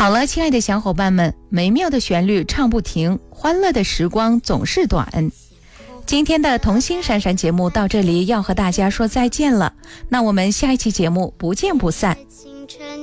好了，亲爱的小伙伴们，美妙的旋律唱不停，欢乐的时光总是短。今天的童心闪闪节目到这里要和大家说再见了，那我们下一期节目不见不散。